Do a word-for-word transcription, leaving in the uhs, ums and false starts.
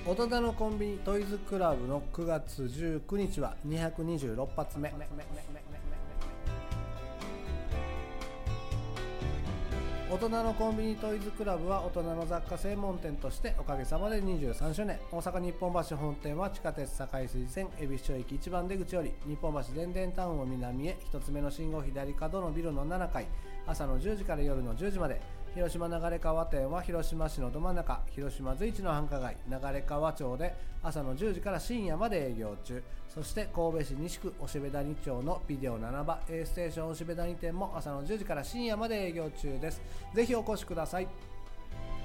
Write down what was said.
大人のコンビニトイズクラブのくがつじゅうくにちはにひゃくにじゅうろっぱつめ。大人のコンビニトイズクラブは大人の雑貨専門店としておかげさまでにじゅうさんしゅうねん。大阪日本橋本店は地下鉄堺筋線恵比寿町駅いちばん出口より日本橋電電タウンを南へひとつめの信号左角のビルのななかい、朝のじゅうじから夜のじゅうじまで。広島流川店は広島市のど真ん中、広島随一の繁華街流川町で朝のじゅうじから深夜まで営業中。そして神戸市西区押部谷町のビデオななば A ステーション押部谷店も朝のじゅうじから深夜まで営業中です。ぜひお越しください。